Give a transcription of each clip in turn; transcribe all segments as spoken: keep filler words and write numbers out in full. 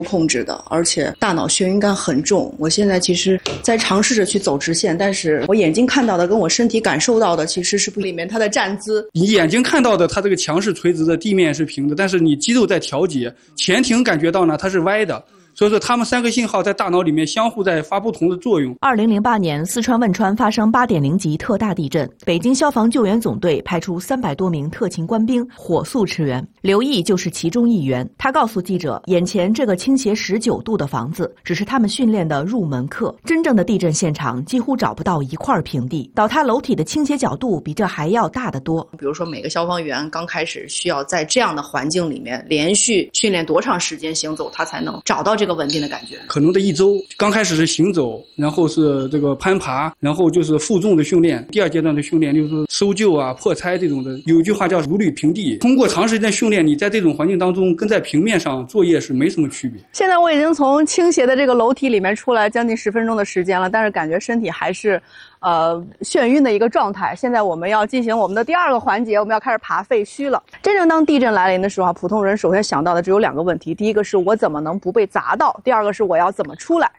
控制的，而且大脑眩晕感很重。我现在其实在尝试着去走直线，但是我眼睛看到的跟我身体感受到的其实是不里面它的站姿。 你眼睛看到的它这个墙是垂直的，地面是平的，但是你肌肉在调节，前庭感觉到呢它是歪的。所以说，他们三个信号在大脑里面相互在发不同的作用。 二零零八年，四川汶川发生八点零级特大地震，北京消防救援总队派出三百多名特勤官兵火速驰援，刘毅就是其中一员。他告诉记者，眼前这个倾斜十九度的房子只是他们训练的入门课，真正的地震现场几乎找不到一块平地，倒塌楼体的倾斜角度比这还要大得多。 比如说，每个消防员刚开始需要在这样的环境里面连续训练多长时间行走，他才能找到这个稳定的感觉？ 可能的一周，刚开始是行走，然后是这个攀爬，然后就是负重的训练。第二阶段的训练就是搜救啊、破拆这种的。有一句话叫如履平地。通过长时间训练，你在这种环境当中跟在平面上作业是没什么区别。 现在我已经从倾斜的这个楼梯里面出来将近十分钟的时间了，但是感觉身体还是呃眩晕的一个状态。现在我们要进行我们的第二个环节，我们要开始爬废墟了。真正当地震来临的时候，普通人首先想到的只有两个问题：第一个是我怎么能不被砸到，第二个是我要怎么出来。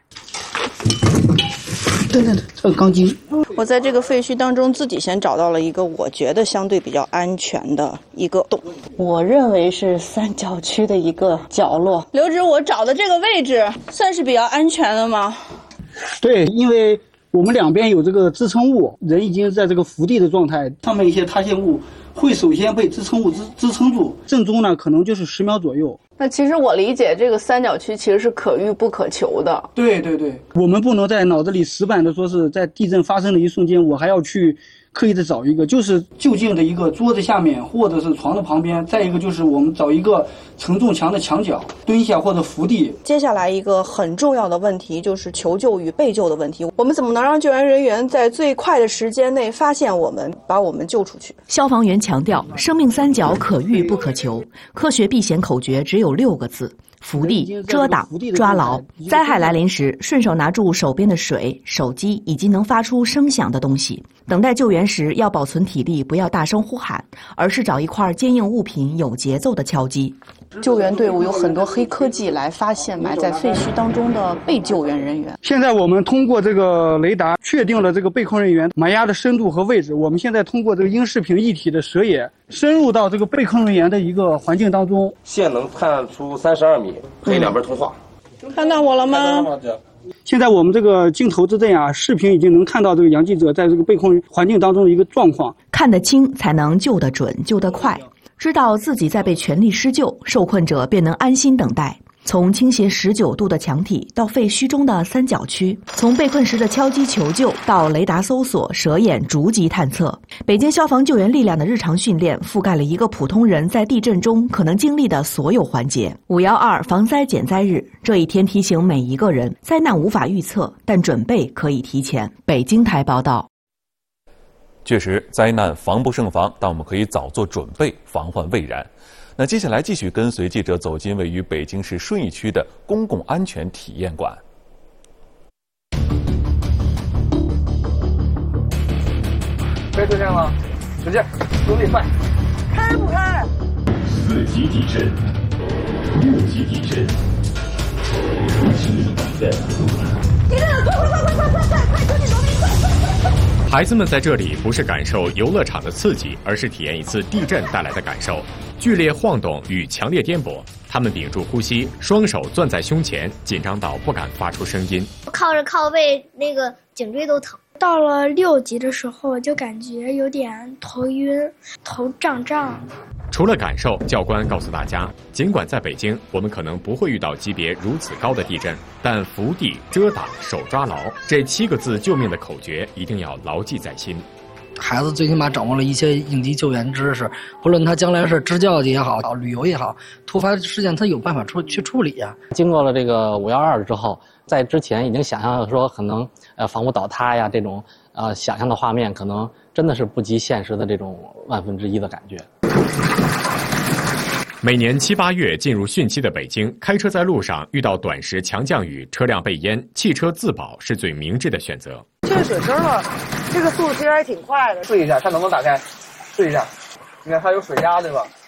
对对对，这个钢筋。 我在这个废墟当中自己先找到了一个我觉得相对比较安全的一个洞，我认为是三角区的一个角落。刘指，我找的这个位置算是比较安全的吗？ 对，因为我们两边有这个支撑物，人已经在这个伏地的状态，上面一些塌陷物会首先被支撑物支支撑住，正中呢可能就是十秒左右。 那其实我理解这个三角区其实是可遇不可求的。 对对对，我们不能在脑子里死板的说是在地震发生的一瞬间我还要去刻意的找一个，就是就近的一个桌子下面或者是床的旁边，再一个就是我们找一个承重墙的墙角蹲下或者伏地。 接下来一个很重要的问题就是求救与被救的问题，我们怎么能让救援人员在最快的时间内发现我们，把我们救出去？ 消防员强调，生命三角可遇不可求，科学避险口诀只有六个字：伏地、遮挡、抓牢。灾害来临时，顺手拿住手边的水、手机以及能发出声响的东西。等待救援时要保存体力，不要大声呼喊，而是找一块坚硬物品有节奏的敲击。 救援队伍有很多黑科技来发现埋在废墟当中的被救援人员。 现在我们通过这个雷达确定了这个被困人员埋压的深度和位置。我们现在通过这个鹰视频一体的视野，深入到这个被困人员的一个环境当中。 线能看出三十二米，可以两边通话。 看到我了吗？ 现在我们这个镜头之阵啊，视频已经能看到这个杨记者在这个被困环境当中的一个状况。 看得清才能救得准，救得快。知道自己在被全力施救，受困者便能安心等待。从倾斜十九度的墙体到废墟中的三角区，从被困时的敲击求救到雷达搜索、蛇眼逐级探测，北京消防救援力量的日常训练覆盖了一个普通人在地震中可能经历的所有环节。五一二防灾减灾日，这一天提醒每一个人，灾难无法预测，但准备可以提前。北京台报道。 确实，灾难防不胜防，但我们可以早做准备，防患未然。那接下来继续跟随记者走进位于北京市顺义区的公共安全体验馆。 可以出现吗？使劲，用力快！ 开不开？ 四级地震，六级地震，七级地震。 地震了！快快快快快快快！快出去躲避！快快快快！ 孩子们在这里不是感受游乐场的刺激，而是体验一次地震带来的感受。剧烈晃动与强烈颠簸，他们屏住呼吸，双手攥在胸前，紧张到不敢发出声音。 靠着靠背，那个颈椎都疼。 到了六级的时候，就感觉有点头晕，头胀胀。 除了感受，教官告诉大家，尽管在北京，我们可能不会遇到级别如此高的地震，但伏地、遮挡、手抓牢这七个字救命的口诀一定要牢记在心。 孩子最起码掌握了一些应急救援知识，不论他将来是支教也好，旅游也好，突发事件他有办法处去处理啊。 经过了这个五幺二之后，在之前已经想象说可能呃房屋倒塌呀这种呃想象的画面，可能真的是不及现实的这种万分之一的感觉。 每年七八月进入汛期的北京，开车在路上遇到短时强降雨，车辆被淹，汽车自保是最明智的选择。 进水声了，这个速度其实还挺快的。 试一下，看能不能打开，试一下。你看它有水压，对吧？